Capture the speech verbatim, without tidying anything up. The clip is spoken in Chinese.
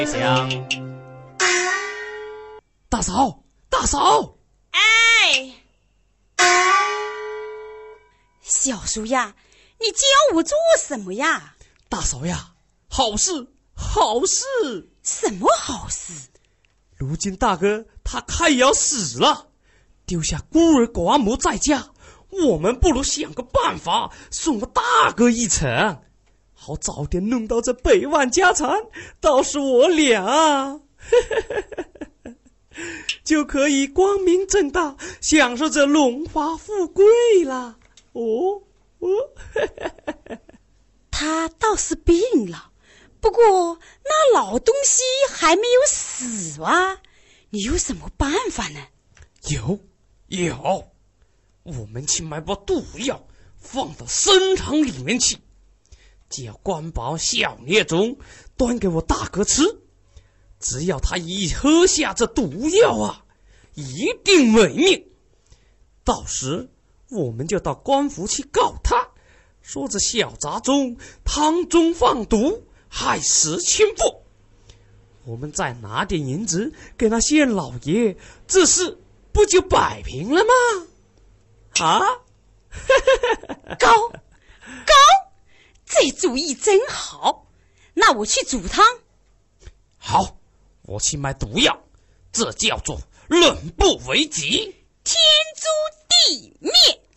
想。大嫂，大嫂， 哎，小叔呀，你叫我做什么呀？ 大嫂呀，好事，好事！ 什么好事？ 如今大哥他快要死了，丢下孤儿寡母在家，我们不如想个办法送我大哥一程，好早点弄到这百万家产，倒是我俩就可以光明正大享受这荣华富贵了。哦哦， 他倒是病了，不过那老东西还没有死啊，你有什么办法呢？ 有有，我们去买包毒药放到深塘里面去，叫关宝小聂中端给我大哥吃，只要他一喝下这毒药啊，一定没命。到时我们就到官府去告他，说这小杂种汤中放毒，害死亲父。我们再拿点银子给那县老爷，这事不就摆平了吗？啊， 高高，这主意真好，那我去煮汤。 好，我去买毒药，这叫做冷不为己， 天诛地灭。